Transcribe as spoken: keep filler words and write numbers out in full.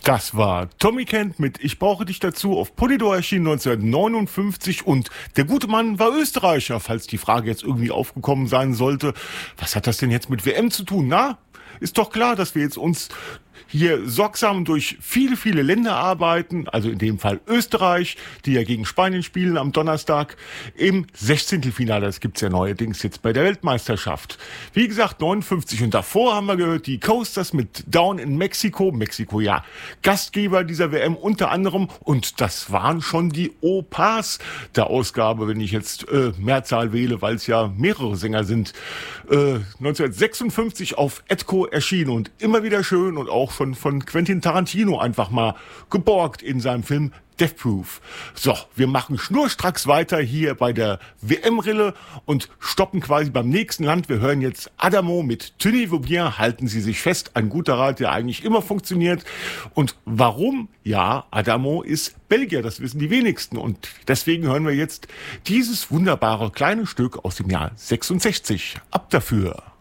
Das war Tommy Kent mit Ich brauche dich dazu, auf Polydor erschienen neunzehnhundertneunundfünfzig, und der gute Mann war Österreicher, falls die Frage jetzt irgendwie aufgekommen sein sollte. Was hat das denn jetzt mit W M zu tun? Na, ist doch klar, dass wir jetzt uns hier sorgsam durch viele, viele Länder arbeiten, also in dem Fall Österreich, die ja gegen Spanien spielen am Donnerstag im Sechzehntelfinale. Das gibt's ja neuerdings jetzt bei der Weltmeisterschaft. Wie gesagt, neunundfünfzig, und davor haben wir gehört die Coasters mit Down in Mexiko. Mexiko, ja, Gastgeber dieser W M unter anderem, und das waren schon die Opas der Ausgabe, wenn ich jetzt äh, Mehrzahl wähle, weil es ja mehrere Sänger sind. Äh, neunzehnhundertsechsundfünfzig auf Edco erschienen und immer wieder schön, und auch von, von Quentin Tarantino einfach mal geborgt in seinem Film Death Proof. So, wir machen schnurstracks weiter hier bei der W M-Rille und stoppen quasi beim nächsten Land. Wir hören jetzt Adamo mit Tenez vous bien, halten Sie sich fest, ein guter Rat, der eigentlich immer funktioniert. Und warum? Ja, Adamo ist Belgier, das wissen die wenigsten, und deswegen hören wir jetzt dieses wunderbare kleine Stück aus dem Jahr sechsundsechzig. Ab dafür!